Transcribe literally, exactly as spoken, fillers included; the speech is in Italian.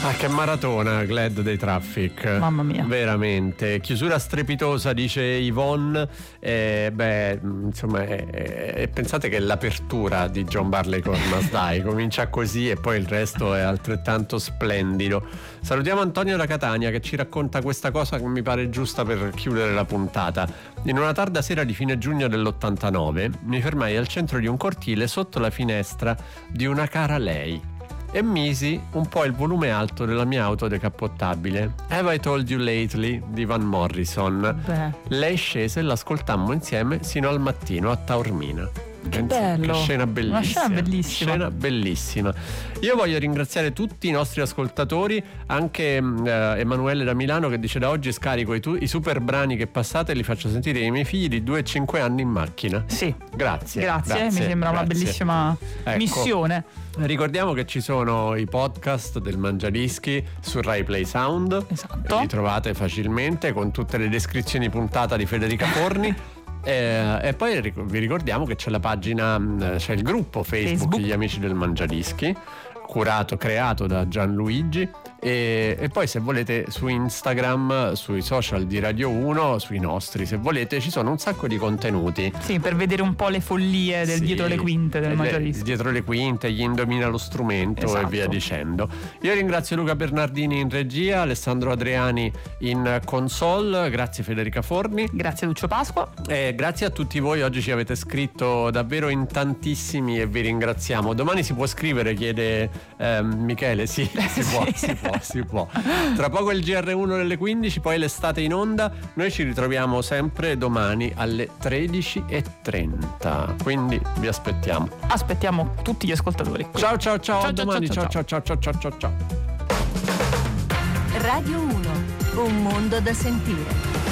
Ah, che maratona, Glad dei Traffic. Mamma mia. Veramente. Chiusura strepitosa, dice Yvonne. Eh, beh, insomma, eh, eh, pensate che l'apertura di John Barley con Must Die comincia così e poi il resto è altrettanto splendido. Salutiamo Antonio da Catania che ci racconta questa cosa che mi pare giusta per chiudere la puntata. In una tarda sera di fine giugno dell'ottantanove mi fermai al centro di un cortile sotto la finestra di una cara lei e misi un po' il volume alto della mia auto decappottabile. Have I Told You Lately di Van Morrison. Beh. Lei scese e l'ascoltammo insieme sino al mattino a Taormina. Che bello. Che scena bellissima. Una scena bellissima. Scena bellissima. Io voglio ringraziare tutti i nostri ascoltatori, anche eh, Emanuele da Milano che dice: da oggi scarico i, tu- i super brani che passate e li faccio sentire ai miei figli di due e cinque anni in macchina. Sì. Grazie. Grazie, grazie mi sembra grazie. una bellissima Ecco. missione. Ricordiamo che ci sono i podcast del Mangiadischi su Rai Play Sound. Esatto. Li trovate facilmente con tutte le descrizioni puntata di Federica Forni. Eh, e poi vi ricordiamo che c'è la pagina, c'è il gruppo Facebook, Facebook. Gli Amici del Mangiadischi, curato, creato da Gianluigi. E, e poi se volete su Instagram, sui social di Radio uno, sui nostri, se volete, ci sono un sacco di contenuti. Sì, per vedere un po' le follie del Sì, dietro le quinte del le- Mangiadischi. dietro le quinte, gli indovina lo strumento Esatto. e via dicendo. Io ringrazio Luca Bernardini in regia, Alessandro Adriani in console, grazie Federica Forni Grazie Lucio Pasqua. e grazie a tutti voi. Oggi ci avete scritto davvero in tantissimi e vi ringraziamo. Domani si può scrivere, chiede ehm, Michele. Sì, si può, Sì. si può, si può. Tra poco il G R uno delle quindici, poi l'estate in onda. Noi ci ritroviamo sempre domani alle tredici e trenta, quindi vi aspettiamo. Aspettiamo tutti gli ascoltatori. Ciao ciao ciao, Ciao, a ciao, domani. ciao, Ciao ciao ciao ciao ciao ciao. Radio uno, un mondo da sentire.